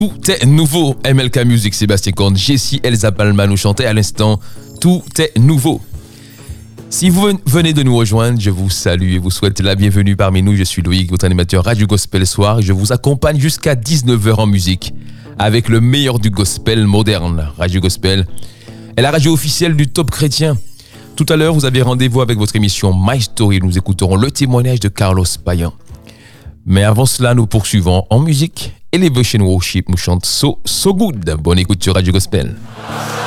Tout est nouveau. MLK Music, Sébastien Korn, Jessie, Elsa Palma nous chantait à l'instant. Tout est nouveau. Si vous venez de nous rejoindre, je vous salue et vous souhaite la bienvenue parmi nous. Je suis Loïc, votre animateur Radio Gospel Soir et je vous accompagne jusqu'à 19h en musique avec le meilleur du gospel moderne. Radio Gospel est la radio officielle du Top Chrétien. Tout à l'heure, vous avez rendez-vous avec votre émission My Story. Nous écouterons le témoignage de Carlos Payan. Mais avant cela, nous poursuivons en musique. Elevation Worship nous chante So Good. Bonne écoute sur Radio Gospel.